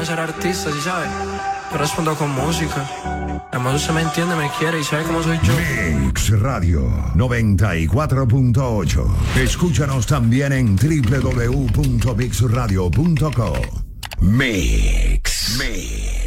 no ser artista, ¿sí sabes? Yo respondo con música. Además usted me entiende, me quiere y sabe cómo soy yo. Mix Radio 94.8. Escúchanos también en www.mixradio.co. Mix.